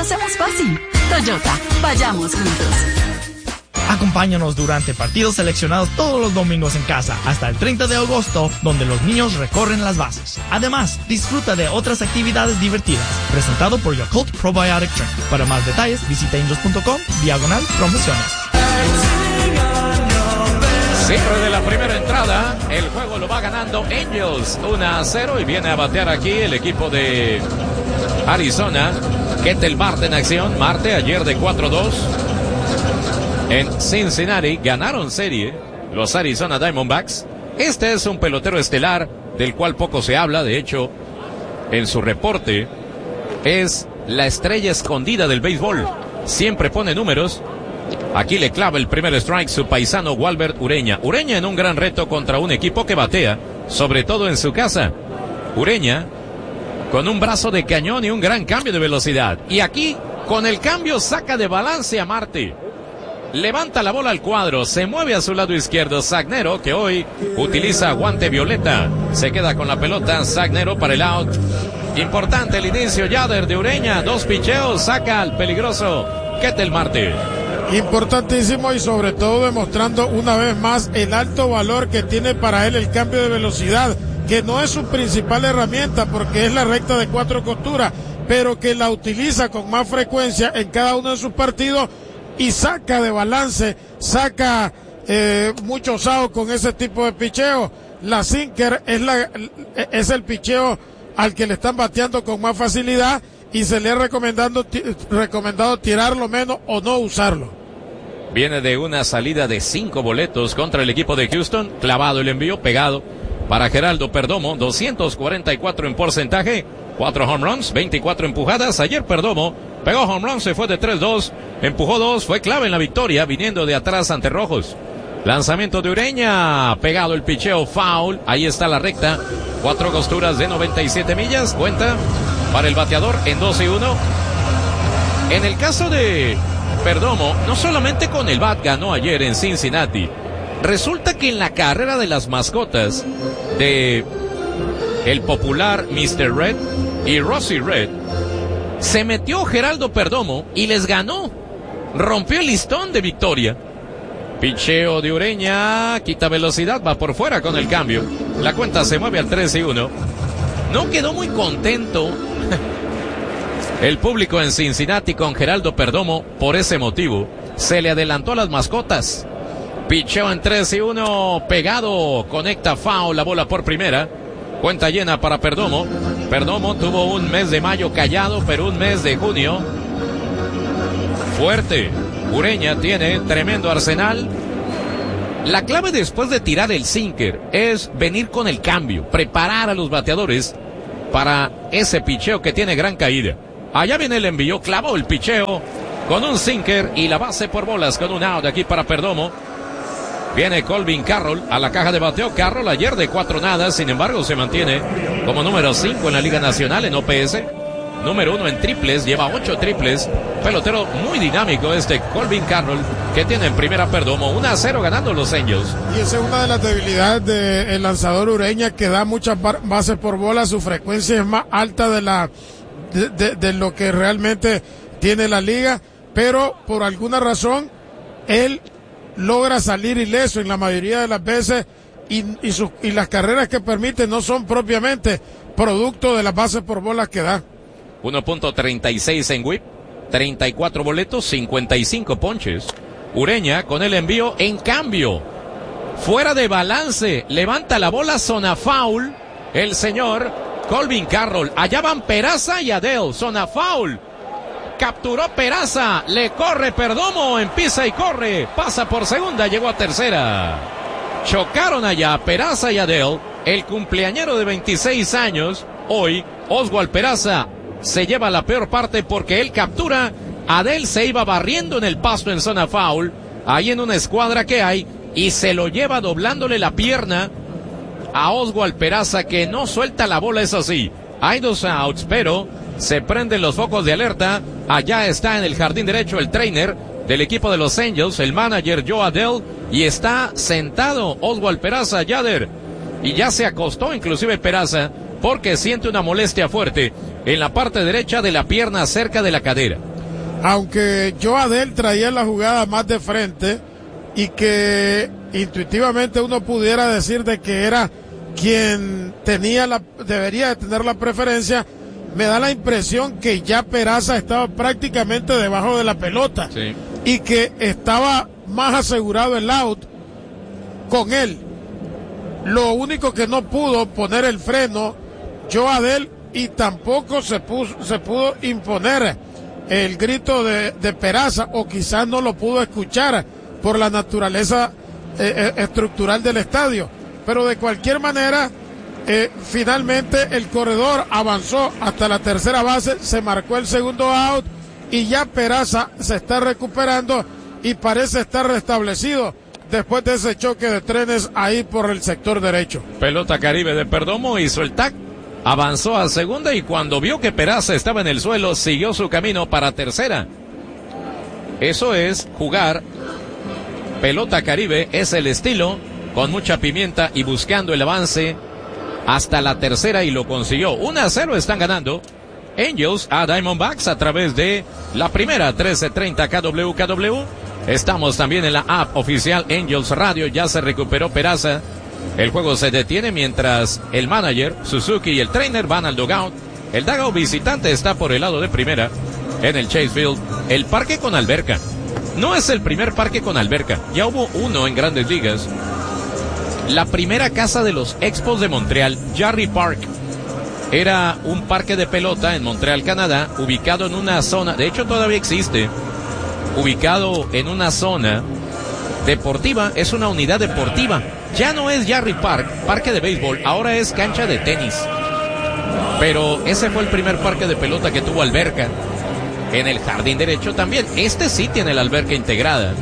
hacemos fácil. Toyota, vayamos juntos. Acompáñanos durante partidos seleccionados todos los domingos en casa hasta el 30 de agosto, donde los niños recorren las bases. Además, disfruta de otras actividades divertidas. Presentado por Yakult Probiotic Drink. Para más detalles, visita angels.com/promociones. Cierre de la primera entrada, el juego lo va ganando Angels 1-0 y viene a batear aquí el equipo de Arizona. Ketel Marte en acción. Marte ayer de 4-2 en Cincinnati. Ganaron serie los Arizona Diamondbacks. Este es un pelotero estelar del cual poco se habla. De hecho, en su reporte es la estrella escondida del béisbol. Siempre pone números. Aquí le clava el primer strike su paisano Walbert Ureña. Ureña en un gran reto contra un equipo que batea, sobre todo en su casa. Ureña con un brazo de cañón y un gran cambio de velocidad. Y aquí, con el cambio, saca de balance a Marte. Levanta la bola al cuadro, se mueve a su lado izquierdo Zagnero, que hoy utiliza guante violeta. Se queda con la pelota Zagnero para el out. Importante el inicio, Yader de Ureña. 2 picheos, saca al peligroso Ketel Marte. Importantísimo y sobre todo demostrando una vez más el alto valor que tiene para él el cambio de velocidad, que no es su principal herramienta porque es la recta de 4 costuras, pero que la utiliza con más frecuencia en cada uno de sus partidos y saca de balance, saca muchos outs con ese tipo de picheo. La sinker es el picheo al que le están bateando con más facilidad y se le ha recomendado tirarlo menos o no usarlo. Viene de una salida de 5 boletos contra el equipo de Houston. Clavado el envío, pegado para Geraldo Perdomo. 244 en porcentaje. 4 home runs, 24 empujadas. Ayer Perdomo pegó home run, se fue de 3-2. Empujó 2, fue clave en la victoria, viniendo de atrás ante Rojos. Lanzamiento de Ureña. Pegado el picheo, foul. Ahí está la recta. 4 costuras de 97 millas. Cuenta para el bateador en 2-1. En el caso de Perdomo, no solamente con el bat ganó ayer en Cincinnati. Resulta que en la carrera de las mascotas de el popular Mr. Red y Rosie Red, se metió Geraldo Perdomo y les ganó. Rompió el listón de victoria. Picheo de Ureña, quita velocidad, va por fuera con el cambio. La cuenta se mueve al 3-1. No quedó muy contento el público en Cincinnati con Geraldo Perdomo por ese motivo. Se le adelantó a las mascotas. Picheo en 3-1, pegado, conecta foul, la bola por primera. Cuenta llena para Perdomo. Perdomo tuvo un mes de mayo callado, pero un mes de junio fuerte. Ureña tiene tremendo arsenal. La clave después de tirar el sinker es venir con el cambio, preparar a los bateadores para ese picheo que tiene gran caída. Allá viene el envío, clavó el picheo con un sinker y la base por bolas con un out aquí para Perdomo. Viene Colvin Carroll a la caja de bateo. Carroll ayer de 4-0, sin embargo se mantiene como número 5 en la Liga Nacional en OPS. Número 1 en triples, lleva 8 triples. Pelotero muy dinámico este Colvin Carroll, que tiene en primera Perdomo. 1-0 ganando los Angels. Y esa es una de las debilidades del lanzador Ureña, que da muchas bases por bola. Su frecuencia es más alta de lo que realmente tiene la liga, pero por alguna razón él logra salir ileso en la mayoría de las veces y las carreras que permite no son propiamente producto de las bases por bolas que da. 1.36 en whip, 34 boletos, 55 ponches. Ureña con el envío en cambio, fuera de balance, levanta la bola, zona foul, el señor Colvin Carroll. Allá van Peraza y Adele, zona foul. Capturó Peraza, le corre Perdomo, empieza y corre, pasa por segunda, llegó a tercera. Chocaron allá Peraza y Adele, el cumpleañero de 26 años, hoy Oswald Peraza se lleva la peor parte porque él captura, Adele se iba barriendo en el pasto en zona foul, ahí en una escuadra que hay, y se lo lleva doblándole la pierna a Oswald Peraza, que no suelta la bola, eso sí. Hay 2 outs, pero se prenden los focos de alerta. Allá está en el jardín derecho el trainer del equipo de los Angels, el manager Joe Adele, y está sentado Oswald Peraza, Yader, y ya se acostó inclusive Peraza porque siente una molestia fuerte en la parte derecha de la pierna cerca de la cadera. aunque Joe Adell traía la jugada más de frente y que intuitivamente uno pudiera decir de que era quien debería de tener la preferencia, me da la impresión que ya Peraza estaba prácticamente debajo de la pelota, sí, y que estaba más asegurado el out con él. Lo único que no pudo poner el freno Joe Adell, y tampoco se pudo imponer el grito de Peraza, o quizás no lo pudo escuchar por la naturaleza estructural del estadio. Pero de cualquier manera, finalmente el corredor avanzó hasta la tercera base, se marcó el segundo out y ya Peraza se está recuperando y parece estar restablecido después de ese choque de trenes ahí por el sector derecho. Pelota Caribe de Perdomo, hizo el tag, avanzó a segunda y cuando vio que Peraza estaba en el suelo, siguió su camino para tercera. Eso es jugar pelota Caribe, es el estilo, con mucha pimienta y buscando el avance hasta la tercera, y lo consiguió. 1-0 están ganando Angels a Diamondbacks a través de la primera 1330 KWKW. Estamos también en la app oficial Angels Radio. Ya se recuperó Peraza. El juego se detiene mientras el manager, Suzuki y el trainer van al dugout. El dugout visitante está por el lado de primera en el Chase Field, el parque con alberca. No es el primer parque con alberca, ya hubo uno en Grandes Ligas. La primera casa de los Expos de Montreal, Jarry Park, era un parque de pelota en Montreal, Canadá, ubicado en una zona, de hecho todavía existe, ubicado en una zona deportiva, es una unidad deportiva. Ya no es Jarry Park, parque de béisbol, ahora es cancha de tenis. Pero ese fue el primer parque de pelota que tuvo alberca. En el jardín derecho también. Este sí tiene la alberca integrada.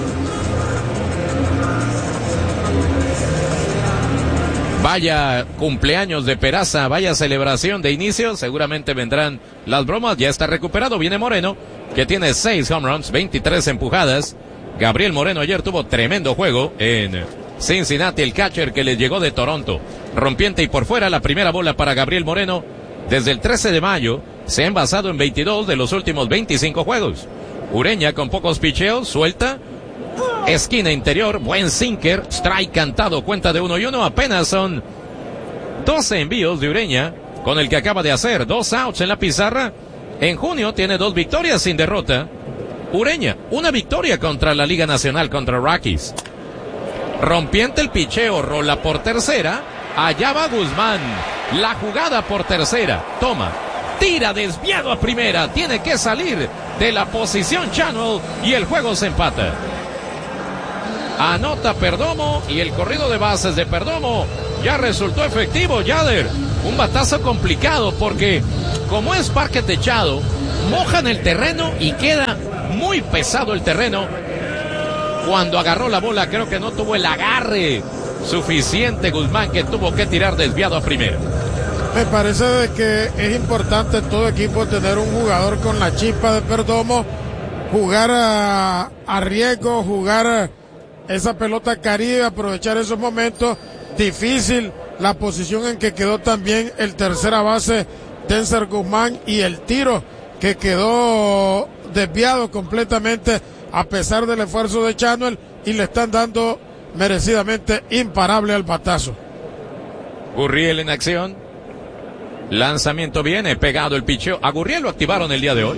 Vaya cumpleaños de Peraza, vaya celebración de inicio. Seguramente vendrán las bromas. Ya está recuperado. Viene Moreno, que tiene 6 home runs, 23 empujadas. Gabriel Moreno ayer tuvo tremendo juego en Cincinnati, el catcher que les llegó de Toronto. Rompiente y por fuera, la primera bola para Gabriel Moreno. Desde el 13 de mayo se ha envasado en 22 de los últimos 25 juegos. Ureña con pocos picheos, suelta, esquina interior, buen sinker, strike cantado, cuenta de 1-1. Apenas son 12 envíos de Ureña con el que acaba de hacer 2 outs en la pizarra. En junio tiene 2 victorias sin derrota. Ureña, una victoria contra la Liga Nacional contra Rockies. Rompiente el picheo, rola por tercera. Allá va Guzmán. La jugada por tercera. Toma. Tira desviado a primera. Tiene que salir de la posición Channel y el juego se empata. Anota Perdomo y el corrido de bases de Perdomo ya resultó efectivo. Yader, un batazo complicado porque como es parque techado, mojan el terreno y queda muy pesado el terreno. Cuando agarró la bola creo que no tuvo el agarre suficiente Guzmán, que tuvo que tirar desviado a primera. Me parece de que es importante en todo equipo tener un jugador con la chispa de Perdomo, jugar a riesgo, jugar esa pelota Caribe, aprovechar esos momentos. Difícil la posición en que quedó también el tercera base Denzer Guzmán y el tiro que quedó desviado completamente a pesar del esfuerzo de Channel, y le están dando merecidamente imparable al batazo. Gurriel en acción. Lanzamiento viene, pegado el picheo. A Gurriel lo activaron el día de hoy.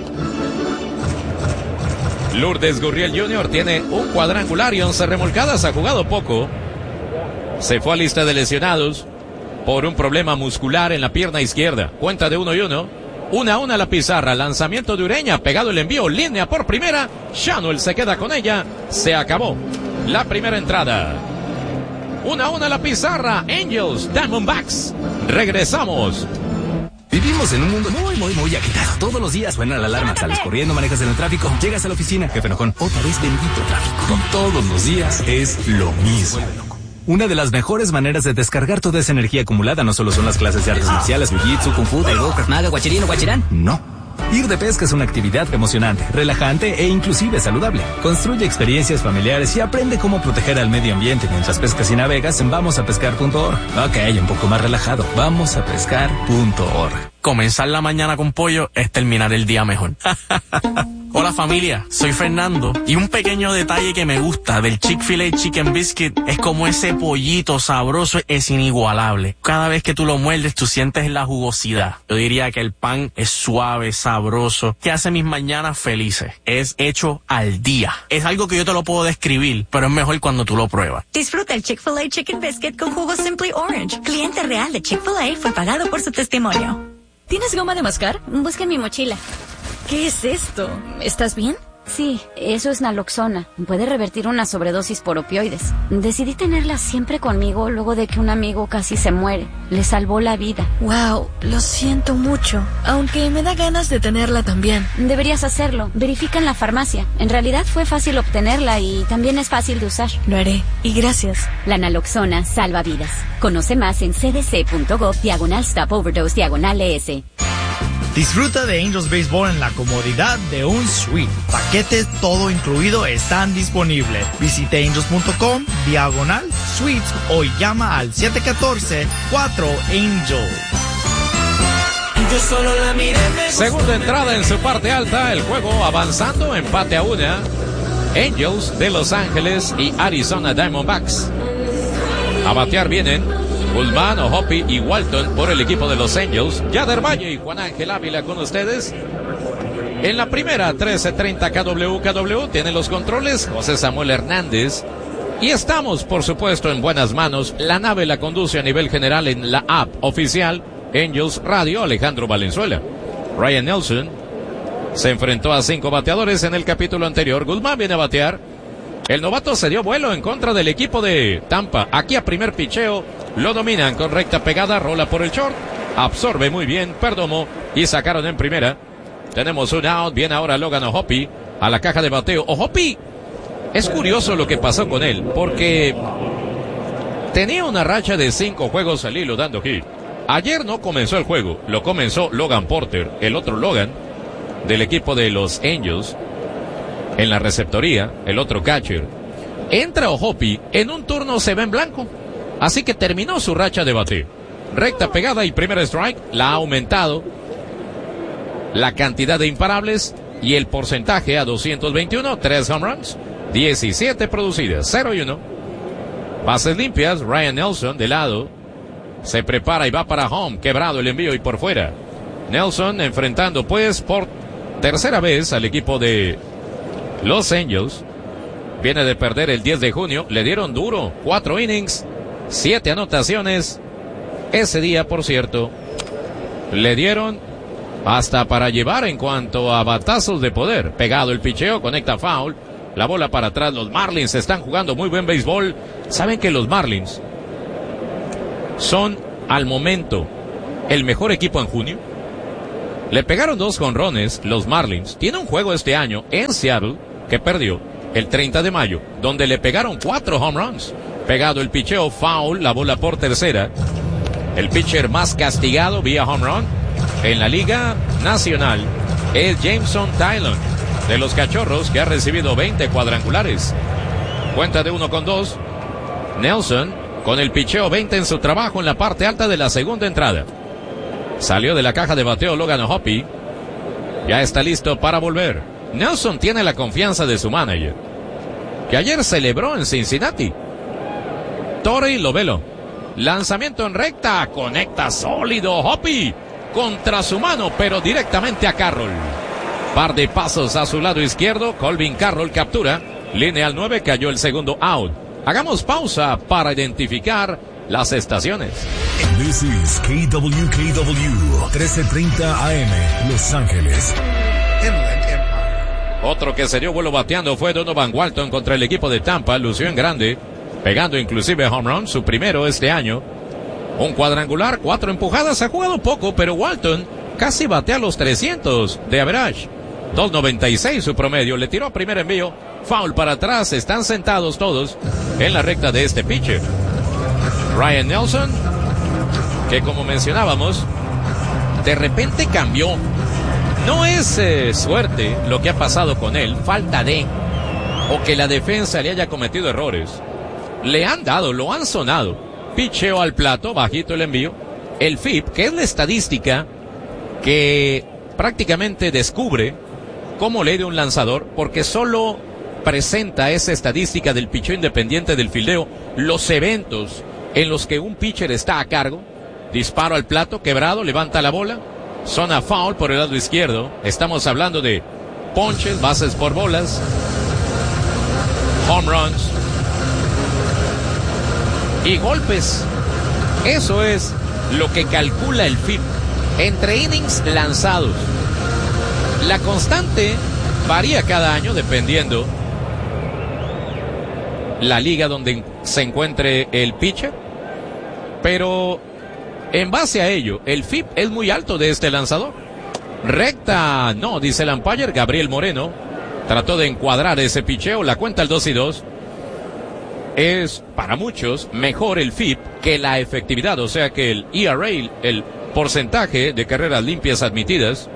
Lourdes Gurriel Jr. tiene un cuadrangular y 11 remolcadas, ha jugado poco. Se fue a lista de lesionados por un problema muscular en la pierna izquierda. Cuenta de 1-1. 1-1 a la pizarra. Lanzamiento de Ureña, pegado el envío, línea por primera. Channel se queda con ella. Se acabó la primera entrada. 1-1 a la pizarra. Angels, Diamondbacks. Regresamos. Vivimos en un mundo muy agitado. Todos los días suena la alarma, sales corriendo, manejas en el tráfico, llegas a la oficina, jefe enojón, otra vez bendito tráfico. Todos los días es lo mismo. Una de las mejores maneras de descargar toda esa energía acumulada no solo son las clases de artes marciales, jiu-jitsu, kung fu, taekwondo, krav maga, guachirino, guachirán. No. Ir de pesca es una actividad emocionante, relajante e inclusive saludable. Construye experiencias familiares y aprende cómo proteger al medio ambiente mientras pescas y navegas en vamosapescar.org. Ok, un poco más relajado. Vamosapescar.org. Comenzar la mañana con pollo es terminar el día mejor. Hola familia, soy Fernando y un pequeño detalle que me gusta del Chick-fil-A Chicken Biscuit es como ese pollito sabroso es inigualable. Cada vez que tú lo muerdes tú sientes la jugosidad. Yo diría que el pan es suave, sabroso, que hace mis mañanas felices. Es hecho al día. Es algo que yo te lo puedo describir, pero es mejor cuando tú lo pruebas. Disfruta el Chick-fil-A Chicken Biscuit con jugo Simply Orange. Cliente real de Chick-fil-A fue pagado por su testimonio. ¿Tienes goma de mascar? Busca en mi mochila. ¿Qué es esto? ¿Estás bien? Sí, eso es naloxona. Puede revertir una sobredosis por opioides. Decidí tenerla siempre conmigo luego de que un amigo casi se muere. Le salvó la vida. Wow, lo siento mucho. Aunque me da ganas de tenerla también. Deberías hacerlo. Verifica en la farmacia. En realidad fue fácil obtenerla y también es fácil de usar. Lo haré. Y gracias. La naloxona salva vidas. Conoce más en cdc.gov/stop-overdose/ES. Disfruta de Angels Baseball en la comodidad de un suite. Paquetes todo incluido están disponibles. Visite angels.com/suites o llama al 714-4ANGEL. Segunda entrada en su parte alta, el juego avanzando, empate a 1. Angels de Los Ángeles y Arizona Diamondbacks. A batear vienen Guzmán, O'Hoppe y Walton por el equipo de los Angels. Yader Valle y Juan Ángel Ávila con ustedes. En la primera, 13:30 KW tienen los controles José Samuel Hernández. Y estamos, por supuesto, en buenas manos. La nave la conduce a nivel general en la app oficial Angels Radio, Alejandro Valenzuela. Ryan Nelson se enfrentó a 5 bateadores en el capítulo anterior. Guzmán viene a batear. El novato se dio vuelo en contra del equipo de Tampa. Aquí a primer picheo lo dominan con recta pegada, rola por el short, absorbe muy bien Perdomo y sacaron en primera. Tenemos un out, viene ahora Logan O'Hoppe a la caja de bateo. O'Hoppe, es curioso lo que pasó con él, porque tenía una racha de 5 juegos al hilo dando hit. Ayer no comenzó el juego, lo comenzó Logan Porter, el otro Logan del equipo de los Angels. En la receptoría, el otro catcher. Entra O'Hoppe, en un turno se ve en blanco. Así que terminó su racha de bateo. Recta pegada y primer strike. La ha aumentado la cantidad de imparables y el porcentaje a 221. 3 home runs, 17 producidas, 0-1. Bases limpias. Ryan Nelson de lado. Se prepara y va para home. Quebrado el envío y por fuera. Nelson enfrentando pues por tercera vez al equipo de Los Angels. Viene de perder el 10 de junio. Le dieron duro. 4 innings. 7 anotaciones. Ese día, por cierto, le dieron hasta para llevar en cuanto a batazos de poder. Pegado el picheo, conecta foul. La bola para atrás. Los Marlins están jugando muy buen béisbol. Saben que los Marlins son, al momento, el mejor equipo en junio. Le pegaron 2 jonrones los Marlins. Tiene un juego este año en Seattle que perdió el 30 de mayo, donde le pegaron 4 home runs. Pegado el picheo, foul, la bola por tercera. El pitcher más castigado vía home run en la Liga Nacional es Jameson Taillon de los Cachorros, que ha recibido 20 cuadrangulares. Cuenta de 1-2. Nelson con el picheo 20 en su trabajo en la parte alta de la segunda entrada. Salió de la caja de bateo Logan O'Hoppe. Ya está listo para volver. Nelson tiene la confianza de su manager, que ayer celebró en Cincinnati. Torrey Lovelo. Lanzamiento en recta. Conecta sólido O'Hoppe contra su mano, pero directamente a Carroll. Par de pasos a su lado izquierdo. Colvin Carroll captura. Línea al 9, cayó el segundo out. Hagamos pausa para identificar las estaciones. This is KWKW 1330 AM, Los Ángeles. Otro que se dio vuelo bateando fue Donovan Walton contra el equipo de Tampa. Lució en grande, pegando inclusive home run, su primero este año. Un cuadrangular, 4 empujadas. Ha jugado poco, pero Walton casi batea los 300 de average. 2.96 su promedio. Le tiró primer envío. Foul para atrás. Están sentados todos en la recta de este pitcher. Ryan Nelson, que como mencionábamos, de repente cambió. No es suerte lo que ha pasado con él, falta de, o que la defensa le haya cometido errores. Le han dado, lo han sonado. Picheo al plato, bajito el envío. El FIP, que es la estadística que prácticamente descubre como ley de un lanzador, porque solo presenta esa estadística del picheo independiente del fildeo, los eventos en los que un pitcher está a cargo. Disparo al plato, quebrado, levanta la bola, zona foul por el lado izquierdo. Estamos hablando de ponches, bases por bolas, home runs y golpes. Eso es lo que calcula el FIP entre innings lanzados. La constante varía cada año dependiendo la liga donde se encuentre el pitcher, pero en base a ello, el FIP es muy alto de este lanzador. Recta, no, dice el umpire. Gabriel Moreno trató de encuadrar ese picheo, la cuenta al 2-2. Es, para muchos, mejor el FIP que la efectividad, o sea que el ERA, el porcentaje de carreras limpias admitidas.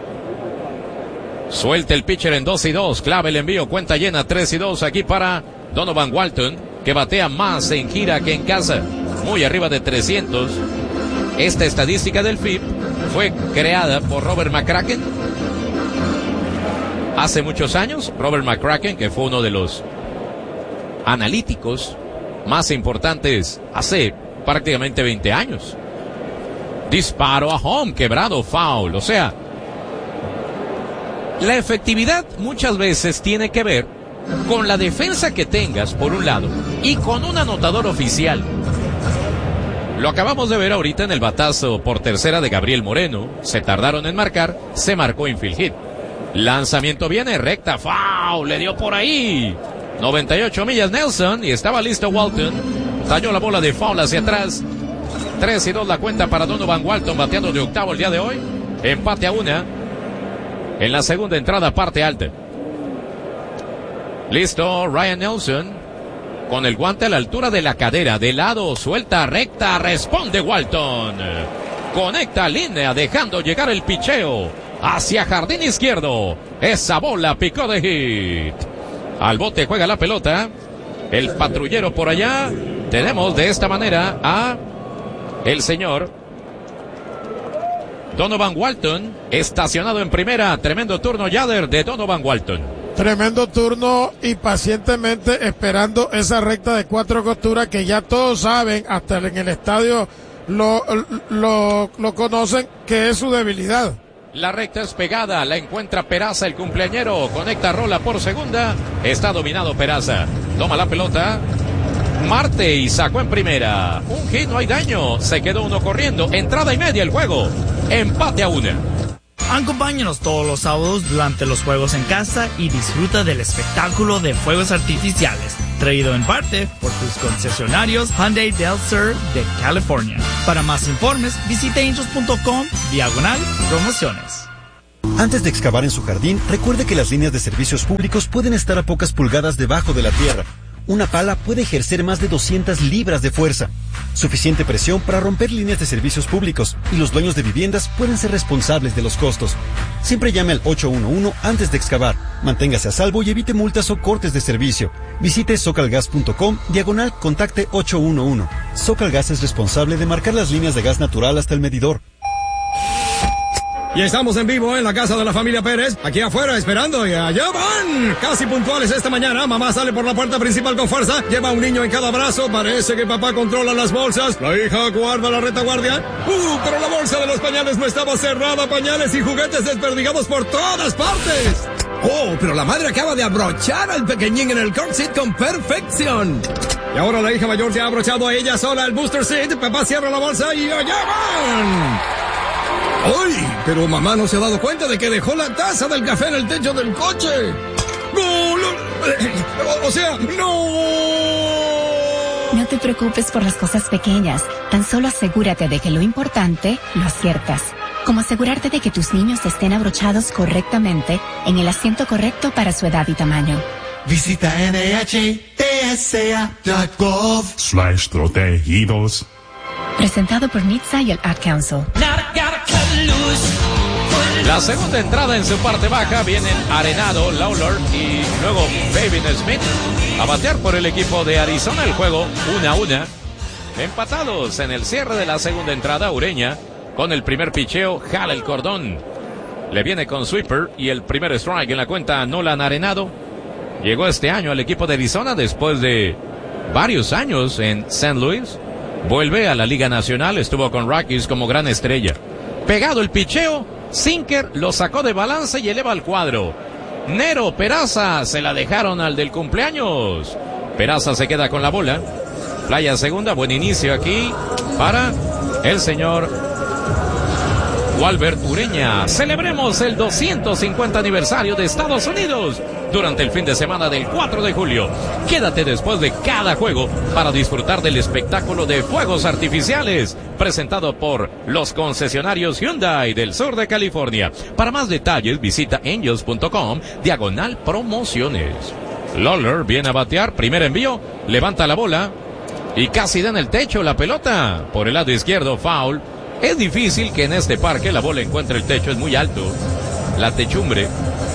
Suelta el pitcher en 2-2, clave el envío, cuenta llena, 3-2 aquí para Donovan Walton, que batea más en gira que en casa, muy arriba de 300. Esta estadística del FIP fue creada por Robert McCracken hace muchos años. Robert McCracken, que fue uno de los analíticos más importantes hace prácticamente 20 años. Disparo a home, quebrado, foul. O sea, la efectividad muchas veces tiene que ver con la defensa que tengas por un lado y con un anotador oficial. Lo acabamos de ver ahorita en el batazo por tercera de Gabriel Moreno. Se tardaron en marcar, se marcó infield hit. Lanzamiento viene, recta, foul, le dio por ahí. 98 millas Nelson y estaba listo Walton. Talló la bola de foul hacia atrás. 3-2 la cuenta para Donovan Walton, bateando de octavo el día de hoy. Empate a 1 en la segunda entrada, parte alta. Listo Ryan Nelson con el guante a la altura de la cadera, de lado, suelta, recta, responde Walton. Conecta línea, dejando llegar el picheo hacia jardín izquierdo. Esa bola picó de hit. Al bote juega la pelota. El patrullero por allá. Tenemos de esta manera a el señor Donovan Walton estacionado en primera. Tremendo turno, Yader, de Donovan Walton. Tremendo turno y pacientemente esperando esa recta de 4 costuras que ya todos saben, hasta en el estadio lo conocen, que es su debilidad. La recta es pegada, la encuentra Peraza, el cumpleañero, conecta rola por segunda, está dominado Peraza, toma la pelota, Marte y sacó en primera, un hit, no hay daño, se quedó uno corriendo, entrada y media el juego, empate a 1. Acompáñanos todos los sábados durante los juegos en casa y disfruta del espectáculo de fuegos artificiales, traído en parte por tus concesionarios Hyundai Del Sur de California. Para más informes, visite angels.com/promociones. Antes de excavar en su jardín, recuerde que las líneas de servicios públicos pueden estar a pocas pulgadas debajo de la tierra. Una pala puede ejercer más de 200 libras de fuerza. Suficiente presión para romper líneas de servicios públicos, y los dueños de viviendas pueden ser responsables de los costos. Siempre llame al 811 antes de excavar. Manténgase a salvo y evite multas o cortes de servicio. Visite socalgas.com/contacte 811. Socalgas es responsable de marcar las líneas de gas natural hasta el medidor. Y estamos en vivo en la casa de la familia Pérez, aquí afuera esperando, y allá van, casi puntuales esta mañana. Mamá sale por la puerta principal con fuerza, lleva a un niño en cada brazo, parece que papá controla las bolsas, la hija guarda la retaguardia. Pero la bolsa de los pañales no estaba cerrada, pañales y juguetes desperdigados por todas partes. Oh, pero la madre acaba de abrochar al pequeñín en el car seat con perfección. Y ahora la hija mayor ya ha abrochado a ella sola el booster seat, papá cierra la bolsa y allá van. ¡Ay! Pero mamá no se ha dado cuenta de que dejó la taza del café en el techo del coche. ¡No! O sea, ¡no! No te preocupes por las cosas pequeñas. Tan solo asegúrate de que lo importante lo aciertas. Como asegurarte de que tus niños estén abrochados correctamente en el asiento correcto para su edad y tamaño. Visita NHTSA.gov/protegidos. Presentado por NHTSA y el Ad Council. La segunda entrada en su parte baja vienen Arenado, Lawler y luego Pavin Smith a batear por el equipo de Arizona. El juego 1-1. Empatados en el cierre de la segunda entrada. Ureña con el primer picheo jala el cordón. Le viene con sweeper y el primer strike en la cuenta. Nolan Arenado llegó este año al equipo de Arizona después de varios años en St. Louis. Vuelve a la Liga Nacional, estuvo con Rockies como gran estrella. Pegado el picheo, sinker lo sacó de balance y eleva al cuadro. Nero Peraza se la dejaron al del cumpleaños. Peraza se queda con la bola. Playa segunda, buen inicio aquí para el señor Walbert Ureña. Celebremos el 250 aniversario de Estados Unidos durante el fin de semana del 4 de julio. Quédate después de cada juego para disfrutar del espectáculo de fuegos artificiales presentado por los concesionarios Hyundai del sur de California. Para más detalles visita angels.com/promociones. Lawler viene a batear, primer envío, levanta la bola y casi da en el techo la pelota. Por el lado izquierdo, foul. Es difícil que en este parque la bola encuentre el techo, es muy alto. La techumbre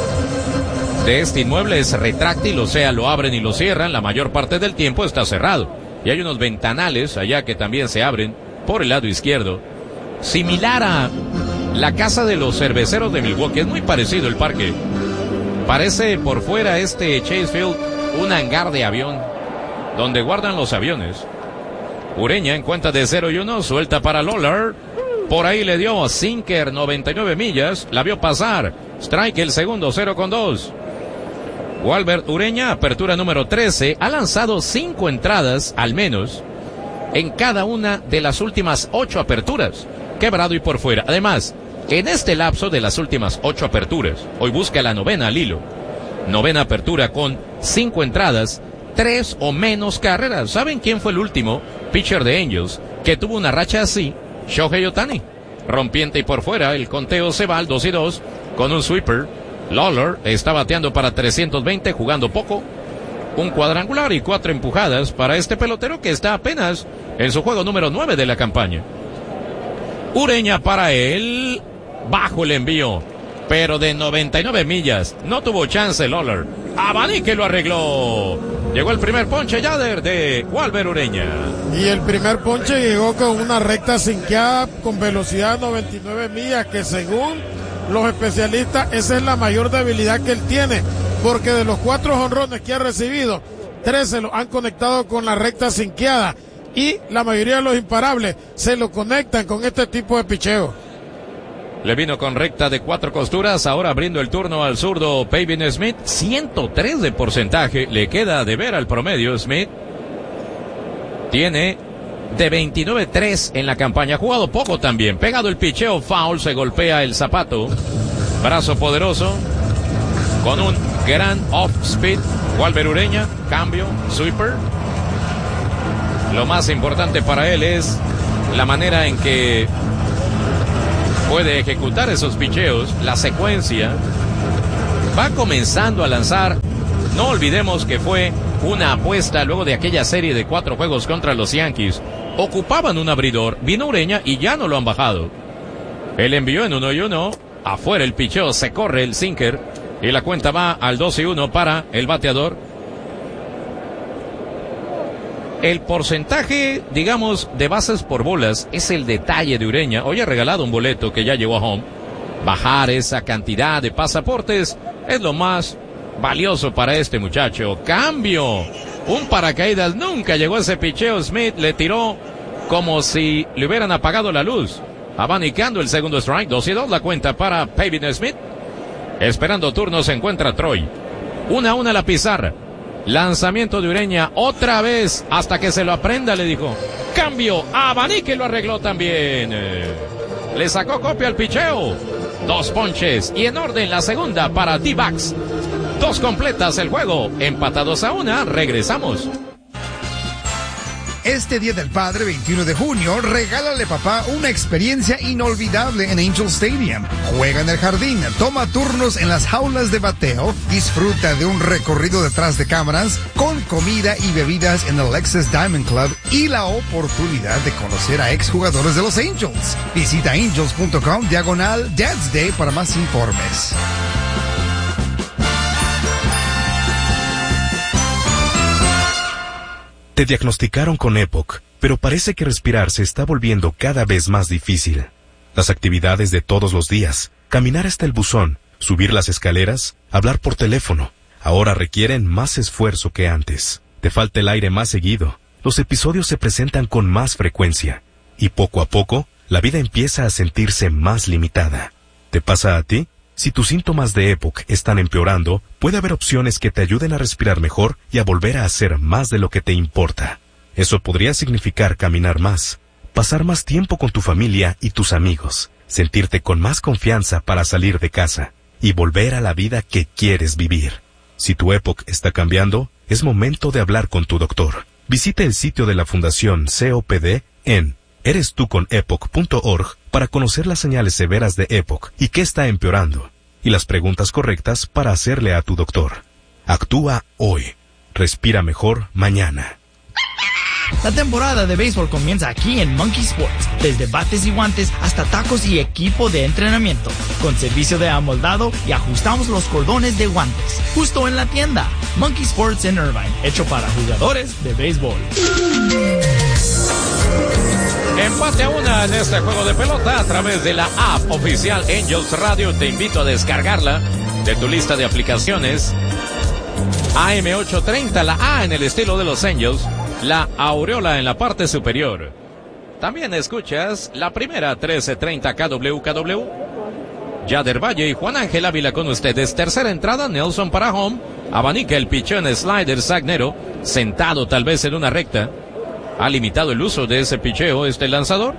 de este inmueble es retráctil, o sea, lo abren y lo cierran. La mayor parte del tiempo está cerrado. Y hay unos ventanales allá que también se abren por el lado izquierdo. Similar a la casa de los cerveceros de Milwaukee, es muy parecido el parque. Parece por fuera Chase Field un hangar de avión donde guardan los aviones. Ureña en cuenta de 0-1, suelta para Lawler. Por ahí le dio a sinker 99 millas, la vio pasar. Strike el segundo, 0-2. Walbert Ureña, apertura número 13, ha lanzado 5 entradas al menos en cada una de las últimas 8 aperturas, quebrado y por fuera. Además, en este lapso de las últimas 8 aperturas, hoy busca la novena al hilo. Novena apertura con 5 entradas, 3 o menos carreras. ¿Saben quién fue el último pitcher de Angels que tuvo una racha así? Shohei Ohtani. Rompiente y por fuera, el conteo se va al 2-2 con un sweeper. Lawler está bateando para 320, jugando poco. Un cuadrangular y 4 empujadas para este pelotero que está apenas en su juego número 9 de la campaña. Ureña para él, bajo el envío, pero de 99 millas. No tuvo chance Lawler. Abanique lo arregló. Llegó el primer ponche Yader de Walbert Ureña. Y el primer ponche llegó con una recta sinqueada con velocidad 99 millas, que según los especialistas esa es la mayor debilidad que él tiene, porque de los 4 jonrones que ha recibido, 3 se los han conectado con la recta sinqueada y la mayoría de los imparables se lo conectan con este tipo de picheo. Le vino con recta de 4 costuras, ahora abriendo el turno al zurdo Pavin Smith, 103 de porcentaje, le queda de ver al promedio. Smith tiene de 29-3 en la campaña, ha jugado poco también, pegado el picheo, foul, se golpea el zapato, brazo poderoso, con un gran off-speed, Walbert Ureña, cambio, sweeper. Lo más importante para él es la manera en que puede ejecutar esos picheos, la secuencia. Va comenzando a lanzar. No olvidemos que fue una apuesta luego de aquella serie de 4 juegos contra los Yankees. Ocupaban un abridor, vino Ureña y ya no lo han bajado. El envió en 1-1, afuera el picheo, se corre el sinker y la cuenta va al 2-1 para el bateador. El porcentaje, digamos, de bases por bolas es el detalle de Ureña. Hoy ha regalado un boleto que ya llegó a home. Bajar esa cantidad de pasaportes es lo más valioso para este muchacho. Cambio. Un paracaídas, nunca llegó ese picheo. Smith le tiró como si le hubieran apagado la luz. Abanicando el segundo strike, 2-2 la cuenta para Pavin Smith. Esperando turno se encuentra Troy. 1-1 la pizarra. Lanzamiento de Ureña otra vez hasta que se lo aprenda, le dijo. Cambio, abanique lo arregló también. Le sacó copia al picheo. 2 ponches y en orden la segunda para D-backs. 2 completas el juego. Empatados a 1, regresamos. Este Día del Padre, 21 de junio, regálale papá una experiencia inolvidable en Angel Stadium. Juega en el jardín, toma turnos en las jaulas de bateo, disfruta de un recorrido detrás de cámaras, con comida y bebidas en el Lexus Diamond Club y la oportunidad de conocer a exjugadores de los Angels. Visita angels.com/Dad's Day para más informes. Te diagnosticaron con EPOC, pero parece que respirar se está volviendo cada vez más difícil. Las actividades de todos los días, Caminar hasta el buzón, subir las escaleras, hablar por teléfono, ahora requieren más esfuerzo que antes. Te falta el aire más seguido. Los episodios se presentan con más frecuencia. Y poco a poco, la vida empieza a sentirse más limitada. ¿Te pasa a ti? Si tus síntomas de EPOC están empeorando, puede haber opciones que te ayuden a respirar mejor y a volver a hacer más de lo que te importa. Eso podría significar caminar más, pasar más tiempo con tu familia y tus amigos, sentirte con más confianza para salir de casa y volver a la vida que quieres vivir. Si tu EPOC está cambiando, es momento de hablar con tu doctor. Visite el sitio de la Fundación COPD en erestuconepoc.org para conocer las señales severas de EPOC y qué está empeorando, y las preguntas correctas para hacerle a tu doctor. Actúa hoy. Respira mejor mañana. La temporada de béisbol comienza aquí en Monkey Sports, desde bates y guantes hasta tacos y equipo de entrenamiento, con servicio de amoldado y ajustamos los cordones de guantes, justo en la tienda. Monkey Sports en Irvine, hecho para jugadores de béisbol. Empate a 1 en este juego de pelota a través de la app oficial Angels Radio. Te invito a descargarla de tu lista de aplicaciones. AM830, la A en el estilo de los Angels, la aureola en la parte superior. También escuchas la primera 1330 KWKW. Yader Valle y Juan Ángel Ávila con ustedes. Tercera entrada, Nelson para home. Abanica el pichón slider Zagnero, sentado tal vez en una recta. Ha limitado el uso de ese picheo este lanzador,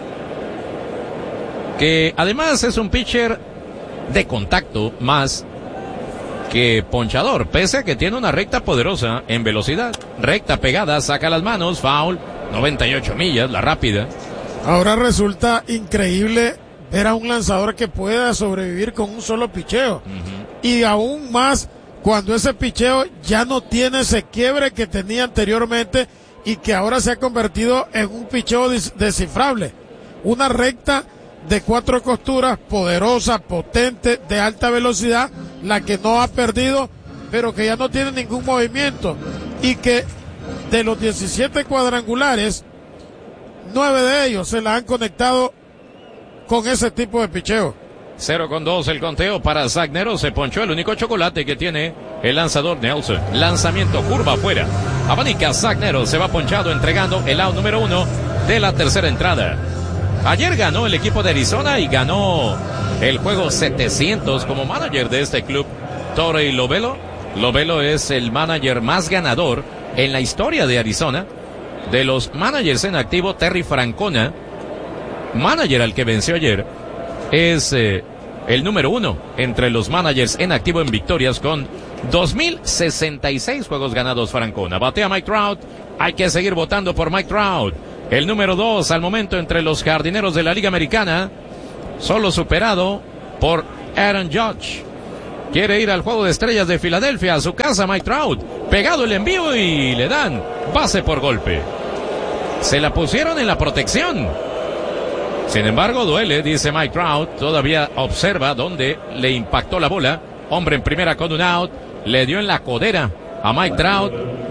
que además es un pitcher de contacto más que ponchador, pese a que tiene una recta poderosa en velocidad. Recta pegada, saca las manos, foul, 98 millas, la rápida. Ahora resulta increíble ver a un lanzador que pueda sobrevivir con un solo picheo. Y aún más cuando ese picheo ya no tiene ese quiebre que tenía anteriormente y que ahora se ha convertido en un picheo descifrable. Una recta de 4 costuras, poderosa, potente, de alta velocidad, la que no ha perdido, pero que ya no tiene ningún movimiento, y que de los 17 cuadrangulares, 9 de ellos se la han conectado con ese tipo de picheo. 0-2 el conteo para Zagnero. Se ponchó el único chocolate que tiene el lanzador Nelson. Lanzamiento curva afuera. Abanica Zagnero, se va ponchado entregando el out número 1 de la tercera entrada. Ayer ganó el equipo de Arizona y ganó el juego 700 como manager de este club, Torey Lovullo. Lovullo es el manager más ganador en la historia de Arizona. De los managers en activo, Terry Francona, manager al que venció ayer, es el número 1 entre los managers en activo en victorias con 2,066 juegos ganados Francona. Batea Mike Trout. Hay que seguir votando por Mike Trout. El número 2 al momento entre los jardineros de la Liga Americana, solo superado por Aaron Judge. Quiere ir al Juego de Estrellas de Filadelfia, a su casa Mike Trout. Pegado el envío y le dan base por golpe. Se la pusieron en la protección. Sin embargo, duele, dice Mike Trout. Todavía observa dónde le impactó la bola. Hombre en primera con un out. Le dio en la codera a Mike Trout,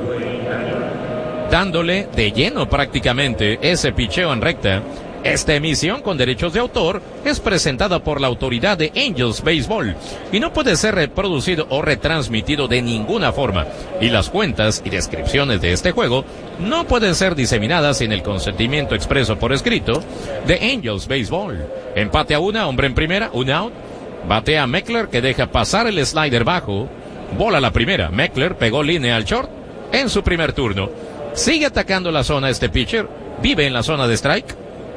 dándole de lleno prácticamente ese picheo en recta. Esta emisión con derechos de autor es presentada por la autoridad de Angels Baseball y no puede ser reproducido o retransmitido de ninguna forma. Y las cuentas y descripciones de este juego no pueden ser diseminadas sin el consentimiento expreso por escrito de Angels Baseball. Empate a 1, hombre en primera, un out. Batea Meckler, que deja pasar el slider bajo. Bola la primera. Meckler pegó línea al short en su primer turno. Sigue atacando la zona este pitcher. Vive en la zona de strike.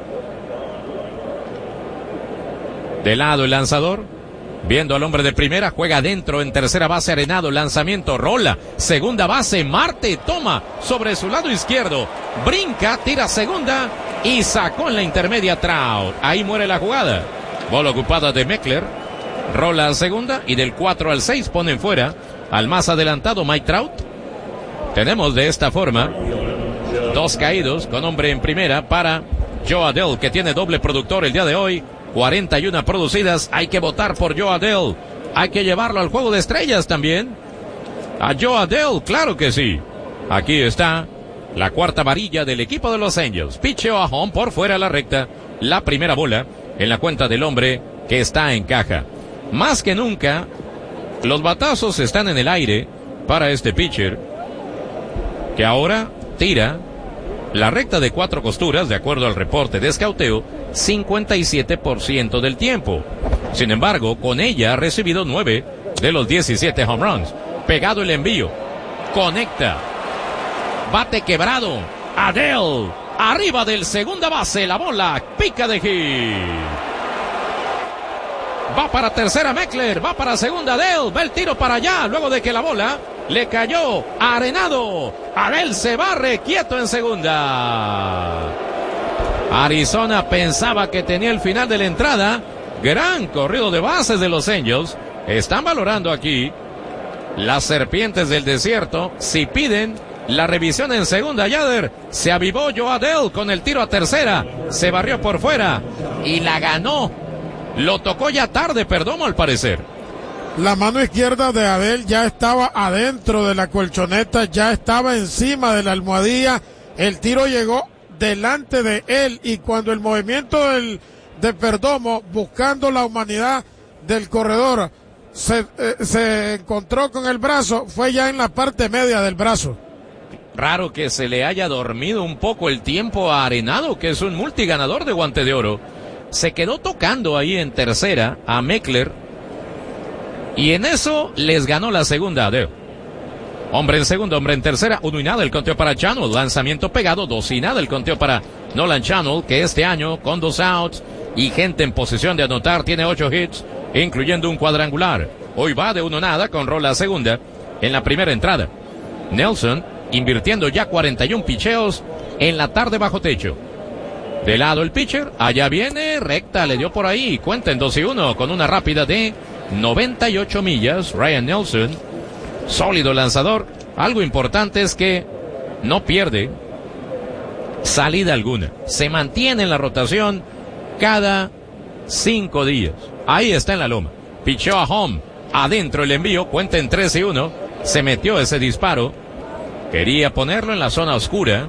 De lado el lanzador. Viendo al hombre de primera. Juega adentro en tercera base Arenado. Lanzamiento, rola. Segunda base, Marte toma sobre su lado izquierdo. Brinca, tira segunda y sacó en la intermedia Trout. Ahí muere la jugada. Bola ocupada de Meckler. Rola a segunda y del 4 al 6 ponen fuera al más adelantado Mike Trout. Tenemos de esta forma 2 caídos con hombre en primera para Joe Adell, que tiene doble productor el día de hoy. 41 producidas. Hay que votar por Joe Adell. Hay que llevarlo al Juego de Estrellas también. A Joe Adell, claro que sí. Aquí está la cuarta varilla del equipo de los Angels. Picheo a home por fuera a la recta. La primera bola en la cuenta del hombre que está en caja. Más que nunca, los batazos están en el aire para este pitcher, que ahora tira la recta de 4 costuras, de acuerdo al reporte de escauteo, 57% del tiempo. Sin embargo, con ella ha recibido 9 de los 17 home runs. Pegado el envío, conecta, bate quebrado, Adell, arriba del segunda base, la bola pica de hit. Va para tercera Meckler, va para segunda Adell, va el tiro para allá, luego de que la bola le cayó a Arenado. Adell se barre quieto en segunda. Arizona pensaba que tenía el final de la entrada. Gran corrido de bases de los Angels. Están valorando aquí las serpientes del desierto. Si piden la revisión en segunda, Yader, se avivó Joe Adell con el tiro a tercera. Se barrió por fuera y la ganó. Lo tocó ya tarde Perdomo, al parecer. La mano izquierda de Adell ya estaba adentro de la colchoneta, ya estaba encima de la almohadilla. El tiro llegó delante de él y cuando el movimiento de Perdomo, buscando la humanidad del corredor, se encontró con el brazo, fue ya en la parte media del brazo. Raro que se le haya dormido un poco el tiempo a Arenado, que es un multiganador de Guante de Oro. Se quedó tocando ahí en tercera a Meckler y en eso les ganó la segunda Adell. Hombre en segunda, hombre en tercera, 1 y nada el conteo para Channel, lanzamiento pegado, 2 y nada el conteo para Nolan Channel, que este año con 2 outs y gente en posición de anotar tiene 8 hits, incluyendo un cuadrangular. Hoy va de 1 nada con rola segunda en la primera entrada. Nelson invirtiendo ya 41 picheos en la tarde bajo techo. De lado el pitcher, allá viene, recta, le dio por ahí, cuenta en 2 y 1 con una rápida de 98 millas, Ryan Nelson, sólido lanzador. Algo importante es que no pierde salida alguna, se mantiene en la rotación cada 5 días. Ahí está en la loma, picheó a home, adentro el envío, cuenta en 3 y 1, se metió ese disparo, quería ponerlo en la zona oscura.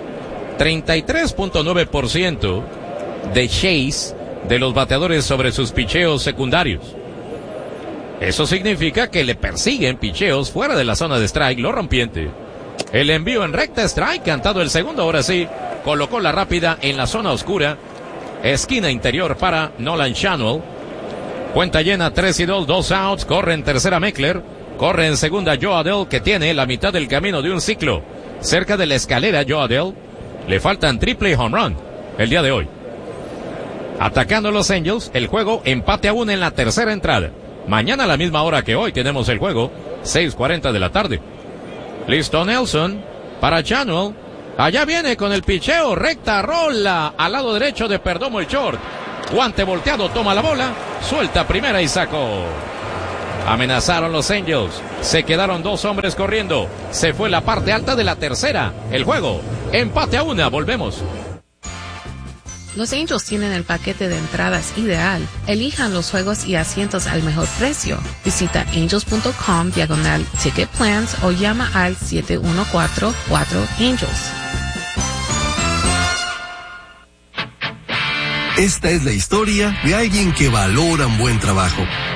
33.9% de chase de los bateadores sobre sus picheos secundarios. Eso significa que le persiguen picheos fuera de la zona de strike, lo rompiente. El envío en recta strike, cantado el segundo, ahora sí, colocó la rápida en la zona oscura. Esquina interior para Nolan Channel. Cuenta llena, 3 y 2 outs, corre en tercera Meckler, corre en segunda Joe Adell, que tiene la mitad del camino de un ciclo. Cerca de la escalera Joe Adell. Le faltan triple y home run el día de hoy. Atacando los Angels, el juego empate a 1 en la tercera entrada. Mañana a la misma hora que hoy tenemos el juego, 6:40 de la tarde. Listo Nelson para Channel. Allá viene con el picheo, recta, rola al lado derecho de Perdomo el short. Guante volteado, toma la bola, suelta primera y sacó. Amenazaron los Angels, se quedaron 2 hombres corriendo, se fue la parte alta de la tercera, el juego, empate a 1, volvemos. Los Angels tienen el paquete de entradas ideal. Elijan los juegos y asientos al mejor precio. Visita angels.com/ticket plans o llama al 714-4Angels. Esta es la historia de alguien que valora un buen trabajo.